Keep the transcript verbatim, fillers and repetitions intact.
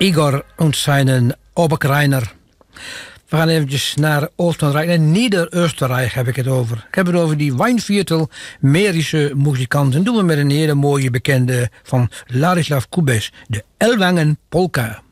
Igor und seinen Oberkreiner. We gaan eventjes naar Oostenrijk. En Nieder-Oostenrijk heb ik het over. Ik heb het over die Weinviertel Mährische muzikanten. Doen we met een hele mooie bekende van Ladislav Kubes. De Ellwangen Polka.